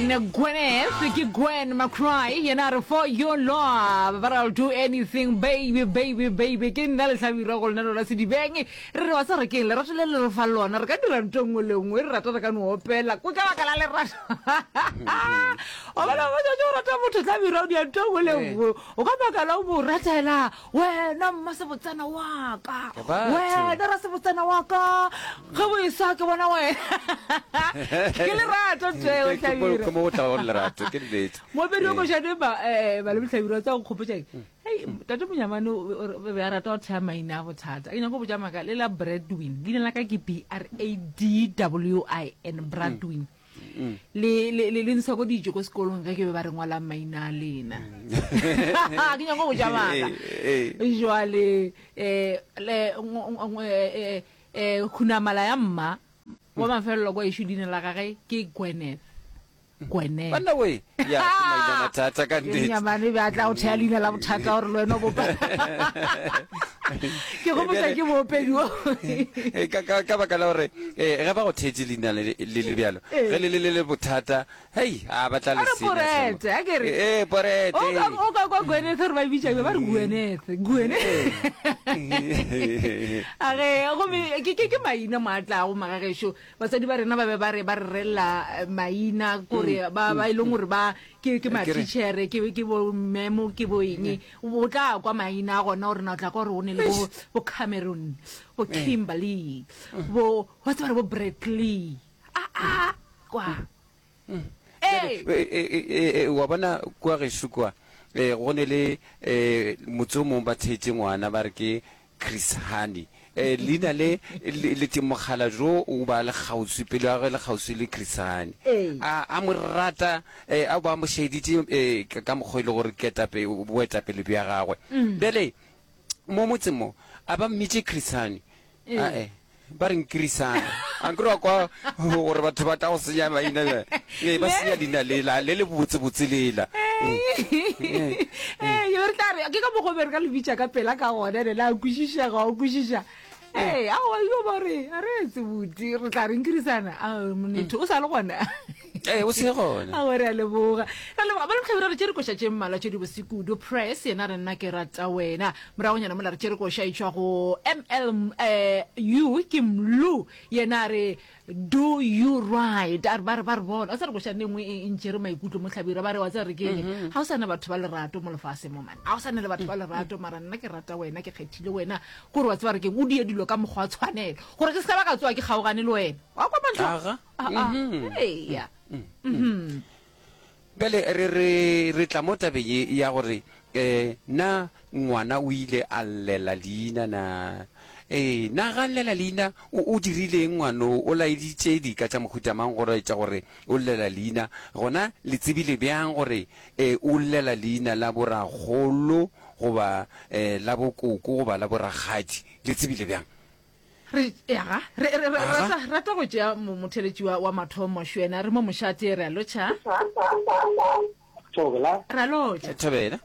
Gwyneth, Gwen McCry, yena for your love, but I'll do anything, baby, baby, baby. Ke nna le tlhabira go lena lona se di beng re wa sa re ke le ratile le fa lona re ka dira ntongwe le ngwe re rata re ka no opela go ka baka la le rata o bana ba jo rata motho tlhabira di ntongwe le ngwe o ka baka la o ratela wena mma se botsana wa ka wena ra se botsana wa ka ga bo isa ke bona wena ke le rata tseo tlhabira como otra hora rato que le mo bedo go jane ba le tlhabira tsa go khopotsa hey tata monyamane be a rata o tshama ina go thata ke nyako botsa maka le la Bradwin le la ka ke BRADWIN Bradwin le ntse go dijo go sekolong ga ke be ba re ngwala maina lena ke nyako botsa maka jwale khunamala ya mma wa mafelo go ishudine la gage ke Gwyneth bana we ya maina matata ka ndetse nyamane ba tla o tshela la bothata gore le wena go pa ke go botsa ke mo pediwa ka baka la gore ga ba go thetse lina le bjalo ge le bothata hey a batla le sina porete a kere porete o ka go Gwyneth re ba bitsa ba re Gwyneth are go me ke maina matla go magagesho basadi ba rena ba be ba re rela maina gore ba ileng gore ba ke ma teacher ke bo memo ke bo eng o tla kwa maina gona gore na tla gore o ne le bo Cameron bo Kimberly bo what's about bo Bradley kwa wa bona kwa ge shukwa go ne le motho mo ba thetse ngwana ba re ke Chris Hani lina le timogala jo o ba le gautsi pele ga le gautsi le Chris Hani a mo rata a ba mo sheditse ka mogwe le gore ketape o boeta pele bya gagwe bele mo motsemo a ba mmitse Chris Hani ba re nkrisana a nkro kwa gore batho ba ta go senya maina ba senya dina le botse lela yo re tare ke ka mo go bereka le bitsa ka pela ka gona le la kwishisha ga o kwishisha a wa yo ba re re tse buti re tla re nkrisana monetho o sa le gona o se gona a re le boga le ba le tlhabira re tsere go shatse mmala tse di bosikudu press yena re nna ke rata wena mra go nyana mola re tsere go shaitshwa go MLU ke mlu yena re do you right bar bona a sa re go shane ngwe intse re maikutlo mo tlhabira ba re wa tsa re ke ha o sana batho ba le rato mo lefase mo man a o sana le batho ba le rato mara nna ke rata wena ke khethile wena gore wa tsa re ke o die dilo ka mogwa tshwanela gore ke se ba ka tswa ke kgaogane le wena wa kwa mantlo ya bele re tla mo tabe ya gore na ngwana o ile a llela leina na na ga llela leina o dirile ngwano o laiditse di ka tsa mohuta mang gore tsa gore o llela leina gona le tsebile bjang gore o llela leina la boragolo goba la bokoko goba la boragadi le tsebile bjang re rata go tšea motheletši wa mathomo šwena re mo mošate re a lotšha ra lotšha thobela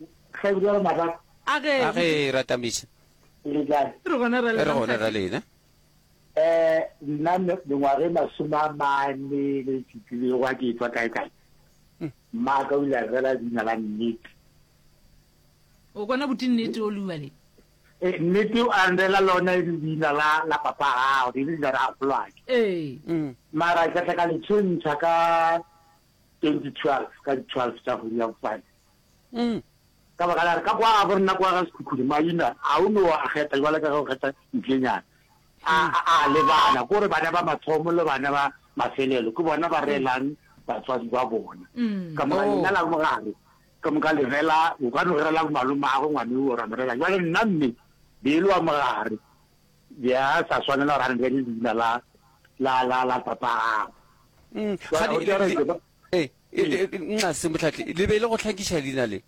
a ge ratamiša re gona ra lena nna mengwage masome a mane le titile gwa ke tswa kae maaka o ile a rela dina la nnete o kona boti nnete o lua le nnete o a nrela lona dina la papa gao di dina la apolwake mara ka tla ka le tshwentsha ka 2012 ka 12 tsa go ya bofane ka baka la ka kwa a borna kwa ga sekhukhudi maina a o no a kgetha jwale ka go kgetha ntlenyana a le bana gore bana ba mathomo le bana ba mafelelo ke bona ba relang batswadi ba bona ka mo nna la mo gare ka mo ka le rela o ka no rela maloma go ngwane o ra mo rela jwale nna mme dilo a mo gare ya sa swanela ra re dina la papa nna se motlhatle le be le go tlhakisha dina le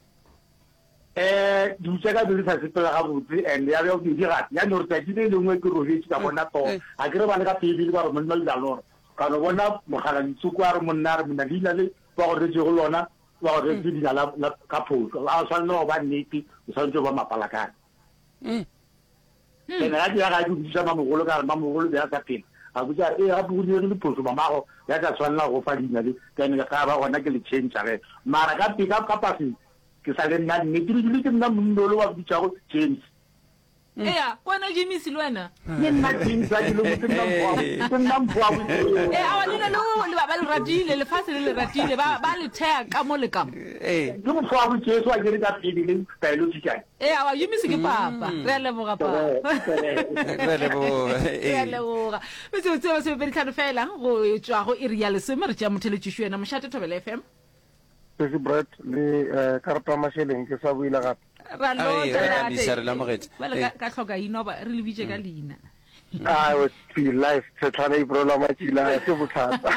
di tsaka di sa sepela ga botse and ya be di dira ya no re tsile le ngwe ke robetse ka bona to a ke re bana ka pedi ba re monna le dalora ka no bona mogala ditsuku a re monna re monna dina le ba go re go lona ba go re dina la ka photo a sa no ba nnete o sa ntse ba mapalakana ke na di ga di tsama mogolo ka re mamogolo ya sa pele ga botsa ga bogile le phoso mamago ya ka tshwanela go fa dina le ka ne ka ba gona ke le change ge mara ka pika ka pasi ke sa le nna ne ke ke nna mndolo wa bitsa go change kwana Jimmy Silwana ne nna tinsa ke le ke nna mpwa awa lena le ba le ratile le fase le ratile ba le thea ka mo le ka ke mo fwa go tseso a ke re ka pedi le biological awa Jimmy se ke papa re a leboga papa re leboga se se be kana fela go tswa go area le se mere tša motheletšišo yena mošate Thobela FM se Brett le karpa masheleng ke sa buila gape ra lo la ka hloka ino ba re le bitse ka leina was be life se tshwana e prola matšila se bothata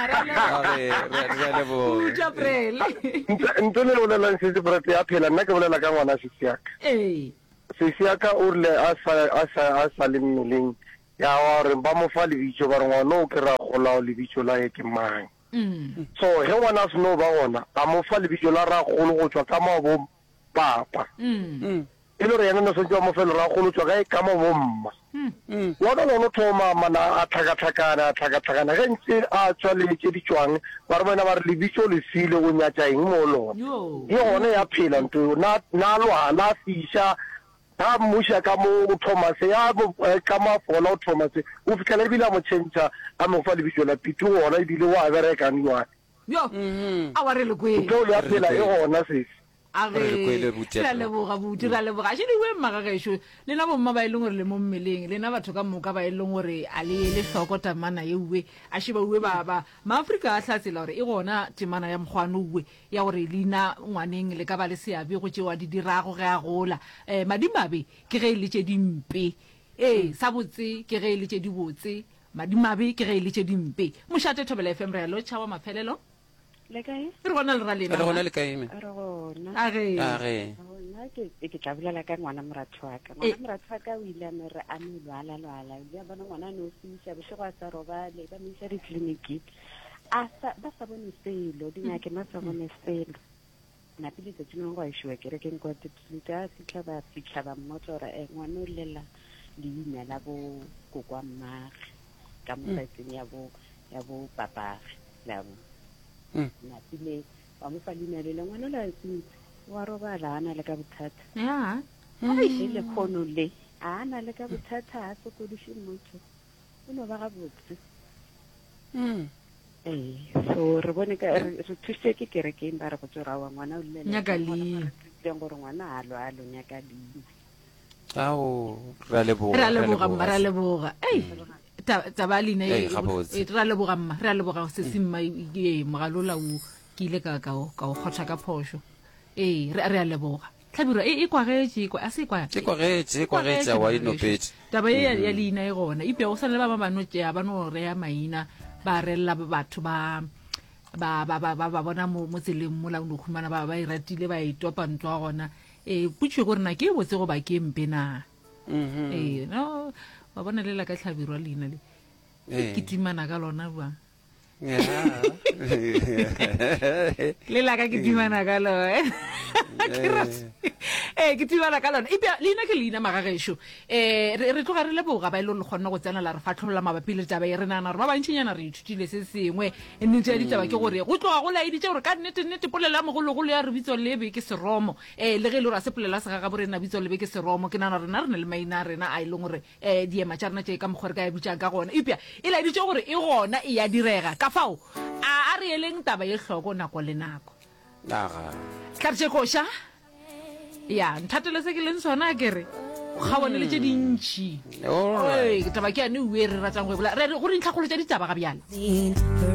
ntse le bolelang se Brett ya phela nna ke bolela ka ngwana Sesiaka o rile a sa le mmeleng ya gore ba mo fa lebitso ba re ngwana o ke ra golao lebitso la ke mang so he ngwana se no ba gona a mo fa lebitso la ra golo go tswa ka mabo papa e le re yena no se tswa mo fela ra golo tswa ka ka mabo mma wa no no thoma mana a tlhakatlhakana ge ntse a tswa le ke di tswang ba re bona ba re lebitso le sile go nyatsa eng mo lona ye gone ya phela nto na lwana fisha ta musha ka mo Thomas ya ka mafola o Thomas o fitlhela bila mo tšhentša a mo fa lebitso la pitu gona e bile wa bereka niwa a wa re le kwe o le a phela e gona se ra leboga a šedi we mmagagešo le na bomma ba e leng gore le mo mmeleng le na batho ka moka ba e leng gore a le hloko tamana ye uwe a šeba uwe ba maafrika a hlatsela gore e gona temana ya mokgwano uwe ya gore leina ngwaneng le ka ba le seabe go tšewa di dirago ge a gola madimabe ke ge e le tše dimpe sa botse ke ge e le tše dibotse madimabe ke ge e le tše dimpe mošate Thobela FM re a lo tšhawa mafelelo le kae re gona le ra lena re gona le kae re gona a ge nna ke tla bolela ka ngwana moratho wa ka o ile a mere a me lwala ya bona ngwana no fiša bosigo a sa robale ba mo isa ditleliniki ba sa bone selo dingake ma sa bone selo nna pele tse tseno go a išwa kerekeng kwa titluta ba fitlha ba mmotsa gore ngwana o lela leina la bo kokwa mmage ka mosaetseng ya bo papage la bo na pile wa mo fa leina le ngwana la tsitse wa robala ana le ka bothata le khono le ana le ka bothata a sokodiše motho o no ba ga botse so re bone ka re thuse ke kerekeng ba re go tsora wa ngwana o le nyaka le gore ngwana a lo nyaka le ra leboga taba lena ra leboga mma re a leboga se simma mogalola o ke ile ka o kgotha ka phošo re a leboga tlhabiro e kwagetše a se kwagetše wa inopetse taba ya leina e gona ipea go sana le ba bano tšea ba no reya maina ba relela batho ba bona mo tseleng mola o no khumana ba e ratile ba e topa ntwa gona putšwe gore na ke botse go ba ke mpe na no wa bona lela ka tlhabirwa leina le ke timana ka lona bang lela ka ke timana ka lona ke timana ka lona ipea leina ke leina magagešo re tloga re leboga ba e le le kgonna go tsena la re fatlholola mabapi le taba e re nana re ba bantšhinyana re ithutile se sengwe nnete ya ditaba ke gore go tloga go laeditše gore ka nnete polela mogologolo ya re bitso lebe ke seromo le ge e le gore a se polela se gaga borena bitso lebe ke seromo ke nana rena re ne le maina a rena a e leng gore diema tša rena tše ka mokgware ka ya bitsang ka gona ipea e laeditše gore e gona e ya direga ka fao a re eleng taba ye hloko nako le nako tlaretše koša ya nthatele se ke leng sona kere ga bone le tše dintšhi taba ke yane ue re ratang go ebola re gore ntlhakgolo tša ditaba ga bjale